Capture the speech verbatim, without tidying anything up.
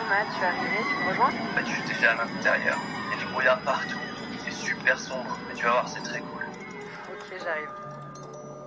Matt, je suis arrivée, tu me rejoins? Bah, je suis déjà à l'intérieur. Il y a du brouillard partout. C'est super sombre, mais tu vas voir, c'est très cool. Ok, j'arrive.